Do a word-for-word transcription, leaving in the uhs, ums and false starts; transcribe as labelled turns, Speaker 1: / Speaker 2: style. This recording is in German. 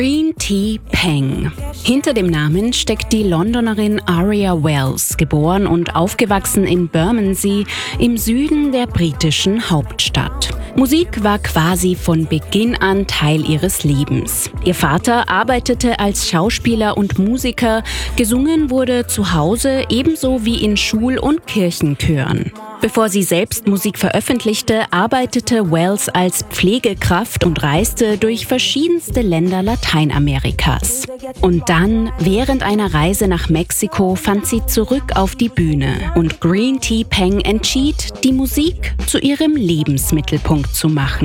Speaker 1: Green Tea Peng. Hinter dem Namen steckt die Londonerin Aria Wells, geboren und aufgewachsen in Bermondsey im Süden der britischen Hauptstadt. Musik war quasi von Beginn an Teil ihres Lebens. Ihr Vater arbeitete als Schauspieler und Musiker, gesungen wurde zu Hause ebenso wie in Schul- und Kirchenchören. Bevor sie selbst Musik veröffentlichte, arbeitete Wells als Pflegekraft und reiste durch verschiedenste Länder Lateinamerikas. Und dann, während einer Reise nach Mexiko, fand sie zurück auf die Bühne und Green Tea Peng entschied, die Musik zu ihrem Lebensmittelpunkt zu machen.